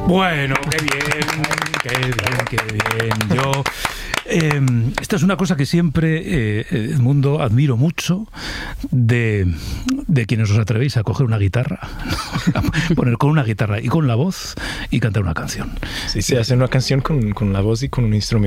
Bueno, qué bien. Yo... esta es una cosa que siempre, Edmundo, admiro mucho de quienes os atrevéis a coger una guitarra, a poner con una guitarra y con la voz y cantar una canción. Sí, hacer una canción con la voz y con un instrumento.